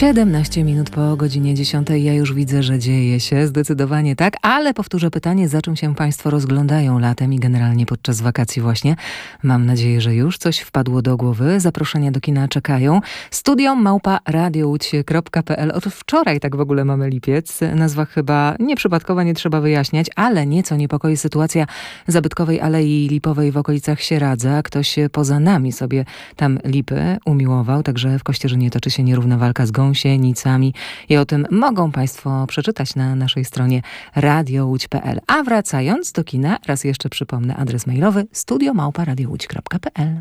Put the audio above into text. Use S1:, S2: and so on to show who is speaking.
S1: 17 minut po godzinie 10. Ja już widzę, że dzieje się, zdecydowanie tak, ale powtórzę pytanie, za czym się Państwo rozglądają latem i generalnie podczas wakacji właśnie. Mam nadzieję, że już coś wpadło do głowy. Zaproszenia do kina czekają. studio@radiołódź.pl. Od wczoraj tak w ogóle mamy lipiec. Nazwa chyba nieprzypadkowa, nie trzeba wyjaśniać, ale nieco niepokoi sytuacja zabytkowej Alei Lipowej w okolicach Sieradza. Ktoś poza nami sobie tam lipy umiłował, także w Kościerzynie toczy się nierówna walka z gąsienicami i o tym mogą Państwo przeczytać na naszej stronie radiołódź.pl. A wracając do kina, raz jeszcze przypomnę adres mailowy studio@radiołódź.pl.